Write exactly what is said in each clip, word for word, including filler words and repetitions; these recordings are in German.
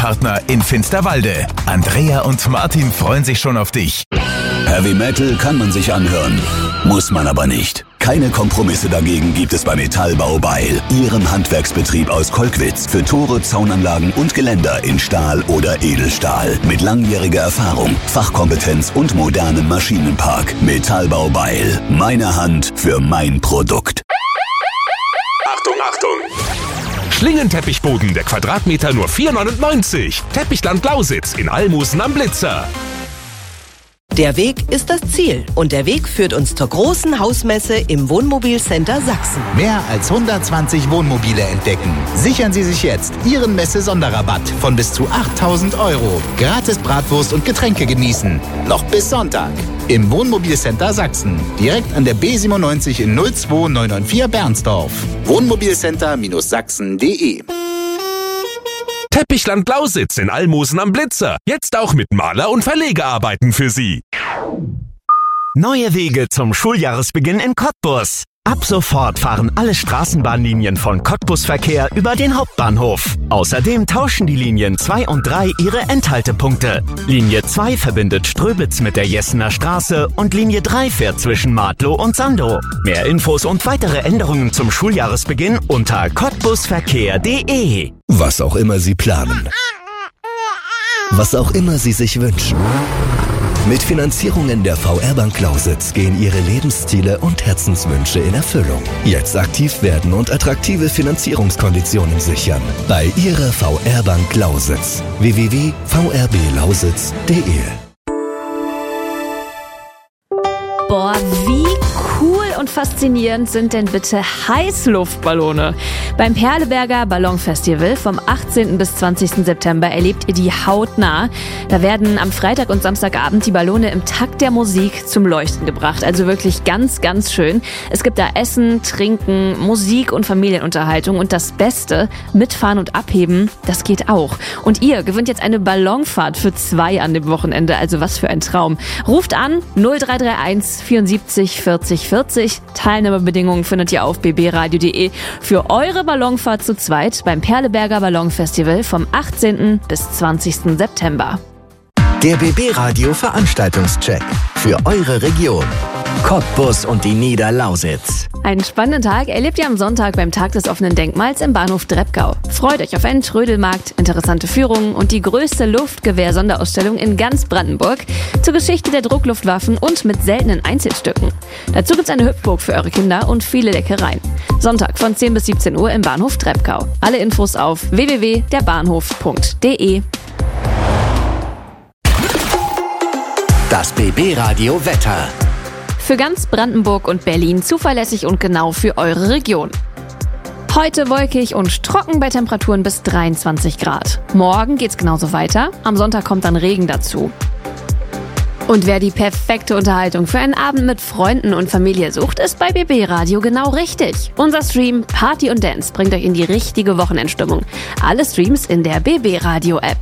Werbepartner in Finsterwalde. Andrea und Martin freuen sich schon auf dich. Heavy Metal kann man sich anhören, muss man aber nicht. Keine Kompromisse dagegen gibt es bei Metallbau Beil, Ihrem Handwerksbetrieb aus Kolkwitz für Tore, Zaunanlagen und Geländer in Stahl oder Edelstahl. Mit langjähriger Erfahrung, Fachkompetenz und modernem Maschinenpark. Metallbau Beil, meine Hand für mein Produkt. Achtung, Achtung! Schlingenteppichboden, der Quadratmeter nur vier neunundneunzig. Teppichland Lausitz in Almusen am Blitzer. Der Weg ist das Ziel und der Weg führt uns zur großen Hausmesse im Wohnmobilcenter Sachsen. Mehr als hundertzwanzig Wohnmobile entdecken. Sichern Sie sich jetzt Ihren Messe-Sonderrabatt von bis zu achttausend Euro. Gratis Bratwurst und Getränke genießen. Noch bis Sonntag. Im Wohnmobilcenter Sachsen. Direkt an der B siebenundneunzig in null zwei neun neun vier Bernsdorf. Wohnmobilcenter Sachsen punkt de. Teppichland Lausitz in Almusen am Blitzer. Jetzt auch mit Maler- und Verlegearbeiten für Sie. Neue Wege zum Schuljahresbeginn in Cottbus. Ab sofort fahren alle Straßenbahnlinien von Cottbus-Verkehr über den Hauptbahnhof. Außerdem tauschen die Linien zwei und drei ihre Endhaltepunkte. Linie zwei verbindet Ströbitz mit der Jessener Straße und Linie drei fährt zwischen Martlow und Sandow. Mehr Infos und weitere Änderungen zum Schuljahresbeginn unter cottbusverkehr punkt de. Was auch immer Sie planen. Was auch immer Sie sich wünschen. Mit Finanzierungen der V R-Bank Lausitz gehen Ihre Lebensziele und Herzenswünsche in Erfüllung. Jetzt aktiv werden und attraktive Finanzierungskonditionen sichern. Bei Ihrer V R-Bank Lausitz. w w w punkt v r b lausitz punkt de. Boah, wie cool und faszinierend sind denn bitte Heißluftballone? Beim Perleberger Ballonfestival vom achtzehnten bis zwanzigsten September erlebt ihr die hautnah. Da werden am Freitag und Samstagabend die Ballone im Takt der Musik zum Leuchten gebracht. Also wirklich ganz, ganz schön. Es gibt da Essen, Trinken, Musik und Familienunterhaltung. Und das Beste, mitfahren und abheben, das geht auch. Und ihr gewinnt jetzt eine Ballonfahrt für zwei an dem Wochenende. Also was für ein Traum. Ruft an null drei drei eins vierundsiebzig vierzig vierzig. Teilnahmebedingungen findet ihr auf b b radio punkt de für eure Ballonfahrt zu zweit beim Perleberger Ballonfestival vom achtzehnten bis zwanzigsten September. Der B B Radio Veranstaltungscheck für eure Region. Cottbus und die Niederlausitz. Einen spannenden Tag erlebt ihr am Sonntag beim Tag des offenen Denkmals im Bahnhof Dreppgau. Freut euch auf einen Trödelmarkt, interessante Führungen und die größte Luftgewehr-Sonderausstellung in ganz Brandenburg zur Geschichte der Druckluftwaffen und mit seltenen Einzelstücken. Dazu gibt's eine Hüpfburg für eure Kinder und viele Leckereien. Sonntag von zehn bis siebzehn Uhr im Bahnhof Dreppgau. Alle Infos auf w w w punkt der bahnhof punkt de. Das B B Radio Wetter. Für ganz Brandenburg und Berlin zuverlässig und genau für eure Region. Heute wolkig und trocken bei Temperaturen bis dreiundzwanzig Grad. Morgen geht's genauso weiter. Am Sonntag kommt dann Regen dazu. Und wer die perfekte Unterhaltung für einen Abend mit Freunden und Familie sucht, ist bei B B Radio genau richtig. Unser Stream Party und Dance bringt euch in die richtige Wochenendstimmung. Alle Streams in der B B Radio App.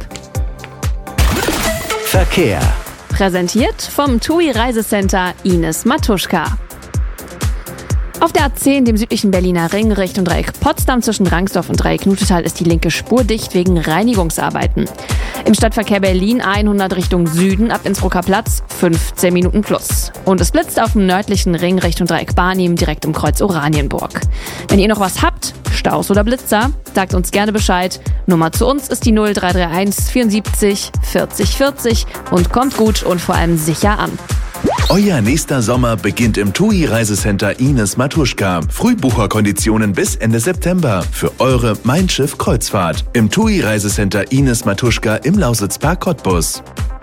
Verkehr. Präsentiert vom T U I Reisecenter Ines Matuschka. Auf der A zehn, dem südlichen Berliner Ring, Richtung Dreieck Potsdam zwischen Rangsdorf und Dreieck Knutetal ist die linke Spur dicht wegen Reinigungsarbeiten. Im Stadtverkehr Berlin hundert Richtung Süden ab Innsbrucker Platz fünfzehn Minuten plus. Und es blitzt auf dem nördlichen Ring Richtung Dreieck Barnim direkt im Kreuz Oranienburg. Wenn ihr noch was habt, Staus oder Blitzer, sagt uns gerne Bescheid. Nummer zu uns ist die null drei drei eins vierundsiebzig vierzig vierzig und kommt gut und vor allem sicher an. Euer nächster Sommer beginnt im T U I Reisecenter Ines Matuschka. Frühbucherkonditionen bis Ende September für eure Mein Schiff Kreuzfahrt im T U I Reisecenter Ines Matuschka im Lausitzpark Cottbus.